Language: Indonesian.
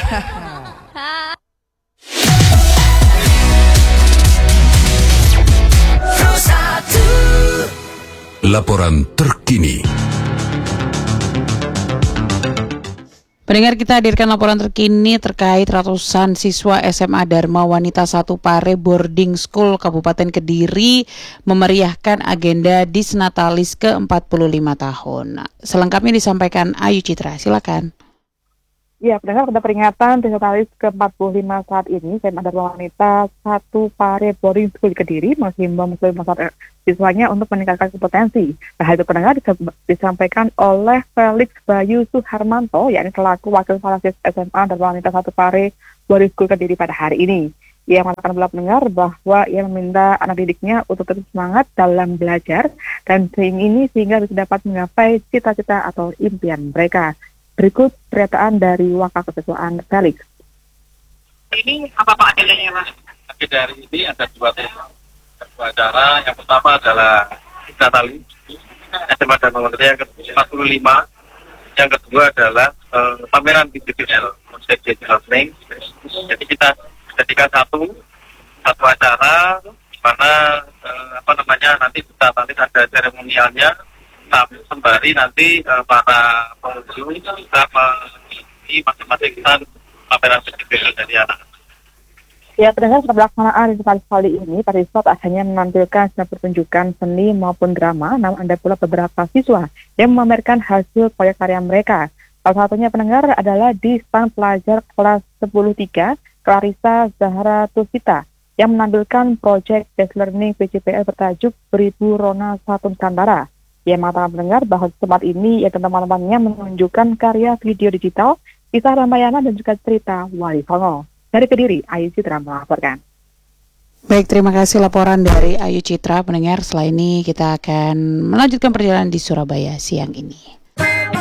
Laporan terkini. Pendengar, kita hadirkan laporan terkini terkait ratusan siswa SMA Dharma Wanita 1 Pare Boarding School Kabupaten Kediri memeriahkan agenda Disnatalis ke-45 tahun. Selengkapnya disampaikan Ayu Citra, silakan. Ya, pendengar, pada peringatan Disnatalis ke-45 saat ini, SMA Dharma Wanita 1 Pare Boarding School Kediri menghimbau siswanya untuk meningkatkan kompetensi. Hal itu, pendengar, disampaikan oleh Felix Bayu Suharmanto, yakni selaku Wakil Kepala SMA Dharma Wanita 1 Pare Boarding School Kediri pada hari ini. Ia mengatakan kepada pendengar bahwa ia meminta anak didiknya untuk terus semangat dalam belajar dan sehingga bisa dapat menggapai cita-cita atau impian mereka. Berikut pernyataan dari Wakil Keketuaan Felix. Ini apa Pak agendanya, Mas? Agenda hari ini ada dua acara. Yang pertama adalah Disnatalis SMA Dharma Wanita yang ke-45. Yang kedua adalah pameran digital learning. Jadi kita jadikan satu acara di mana nanti Disnatalis ada seremonialnya. Sembari nanti para pengunjung bisa mengikuti masing-masing pameran digital dari anak. Ya, terdengar setelah pelaksanaan Disnatalis kali ini, partisipasi tak hanya menampilkan pertunjukan seni maupun drama, namun ada pula beberapa siswa yang memamerkan hasil proyek karya mereka. Salah satunya, pendengar, adalah di stand pelajar kelas 10-3, Clarissa Zahra Tusita, yang menampilkan proyek Best Learning PJPL bertajuk Beribu Rona Satu Nusantara. Ia mengatakan, pendengar, bahwa tempat ini ia dan teman-temannya menunjukkan karya video digital, kisah Ramayana dan juga cerita Wali Songo. Dari Kediri, Ayu Citra melaporkan. Baik, terima kasih laporan dari Ayu Citra. Pendengar, setelah ini kita akan melanjutkan perjalanan di Surabaya siang ini.